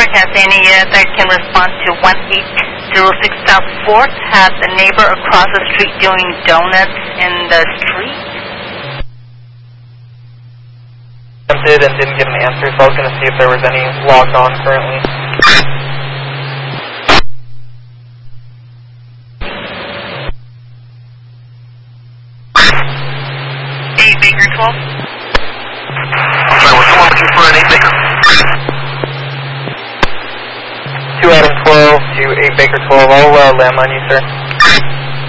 has any unit that can respond to 1806 South 4th? Has a neighbor across the street doing donuts in the street? Attempted and didn't get an answer, so I was going to see if there was any logged on currently. Baker 12? I'm sorry, was someone looking for an 8 Baker? 2 Adam 12 to 8 Baker 12. I'll land on you, sir.